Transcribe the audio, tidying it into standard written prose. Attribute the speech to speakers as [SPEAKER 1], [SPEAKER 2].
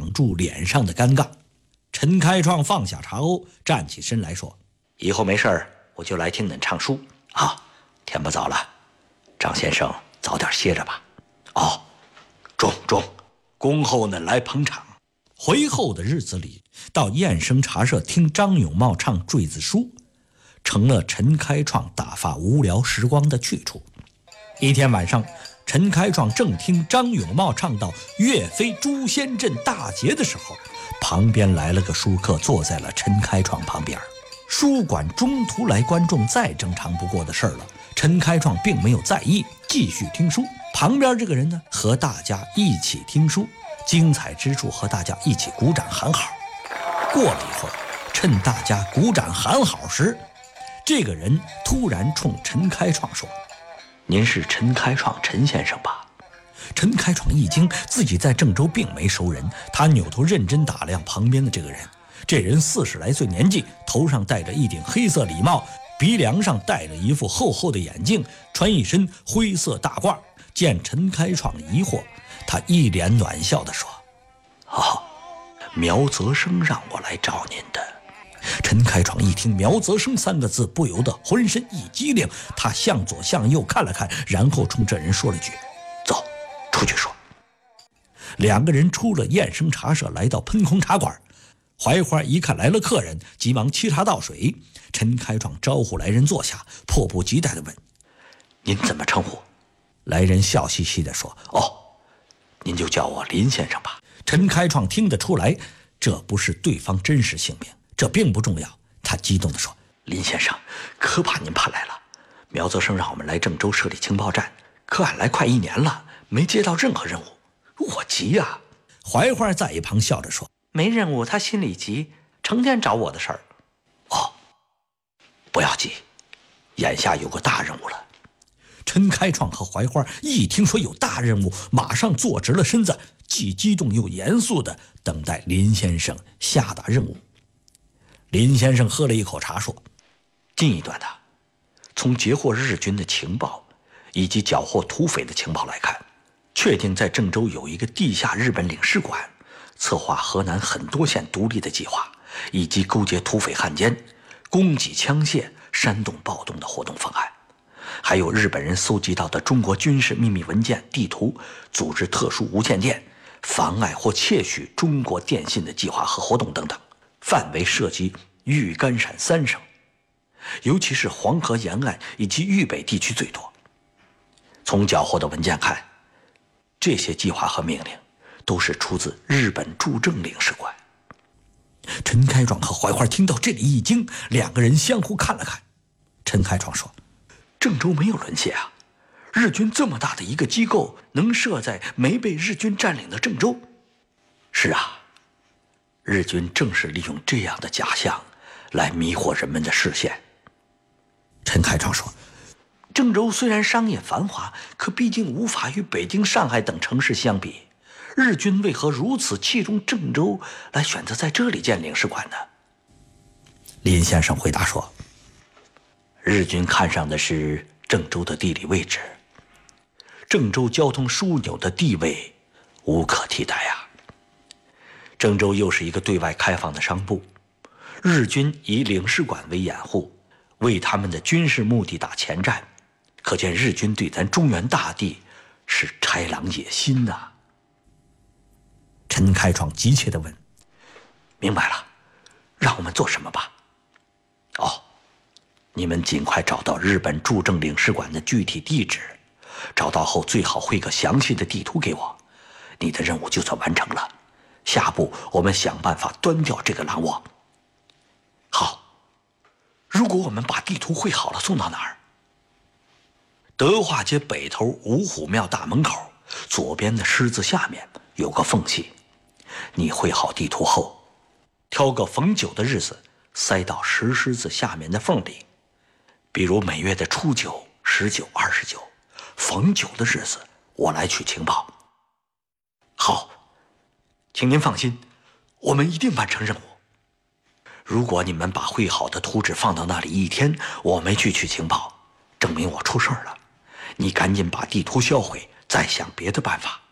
[SPEAKER 1] 挡住脸上的尴尬。陈开创放下茶瓯，站起身来说：“以后没事儿我就来听恁唱书啊。天不早了，张先生早点歇着吧。哦，中，恭候恁来捧场。”回后的日子里，到燕声茶社听张永茂唱坠子书，成了陈开创打发无聊时光的去处。一天晚上，陈开创正听张永茂唱到岳飞诛仙阵大捷的时候，旁边来了个书客，坐在了陈开创旁边。书馆中途来观众再正常不过的事了，陈开创并没有在意，继续听书。旁边这个人呢，和大家一起听书，精彩之处和大家一起鼓掌喊好。过了一会儿，趁大家鼓掌喊好时，这个人突然冲陈开创说：“您是陈开创陈先生吧？”陈开创一惊，自己在郑州并没熟人，他扭头认真打量旁边的这个人。这人40来岁年纪，头上戴着一顶黑色礼帽，鼻梁上戴着一副厚厚的眼镜，穿一身灰色大褂。见陈开创疑惑，他一脸暖笑地说：“哦，苗泽生让我来找您的。”陈开创一听苗泽生3个字，不由得浑身一激灵，他向左向右看了看，然后冲这人说了句：“走，出去说。”2个人出了燕声茶社，来到喷空茶馆。槐花一看来了客人，急忙沏茶倒水。陈开创招呼来人坐下，迫不及待地问：“您怎么称呼？”来人笑嘻嘻地说：“哦，您就叫我林先生吧。”陈开创听得出来，这不是对方真实姓名，这并不重要。他激动地说：“林先生，可把您盼来了。苗泽生让我们来郑州设立情报站，可俺来快1年了，没接到任何任务，我急呀。”槐花在一旁笑着说：“没任务他心里急，成天找我的事儿。”“哦，不要急，眼下有个大任务了。”陈开创和槐花一听说有大任务，马上坐直了身子，既激动又严肃地等待林先生下达任务。林先生喝了一口茶说：“近一段的，从截获日军的情报以及缴获土匪的情报来看，确定在郑州有一个地下日本领事馆，策划河南很多县独立的计划，以及勾结土匪汉奸、供给枪械、煽动暴动的活动方案。还有日本人搜集到的中国军事秘密文件、地图，组织特殊无线电，妨碍或窃取中国电信的计划和活动等等，范围涉及豫甘陕3省，尤其是黄河沿岸以及豫北地区最多。从缴获的文件看，这些计划和命令都是出自日本驻郑领事馆。”陈开创和槐花听到这里一惊，2个人相互看了看。陈开创说：“郑州没有沦陷啊，日军这么大的一个机构能设在没被日军占领的郑州？”“是啊，日军正是利用这样的假象来迷惑人们的视线。”陈开创说：“郑州虽然商业繁华，可毕竟无法与北京、上海等城市相比。日军为何如此器重郑州，来选择在这里建领事馆呢？”林先生回答说：“日军看上的是郑州的地理位置，郑州交通枢纽的地位无可替代啊。郑州又是一个对外开放的商埠，日军以领事馆为掩护，为他们的军事目的打前站，可见日军对咱中原大地是豺狼野心呐。”陈开创急切地问：“明白了，让我们做什么吧？”“哦，你们尽快找到日本驻郑领事馆的具体地址，找到后最好绘个详细的地图给我，你的任务就算完成了。下步我们想办法端掉这个狼窝。”“好，如果我们把地图绘好了，送到哪儿？”“德化街北头五虎庙大门口，左边的狮子下面有个缝隙，你绘好地图后，挑个逢9的日子塞到石狮子下面的缝里，比如每月的初9、19、29，逢9的日子我来取情报。”“好，请您放心，我们一定完成任务。如果你们把绘好的图纸放到那里1天，我没去取情报，证明我出事了。你赶紧把地图销毁，再想别的办法。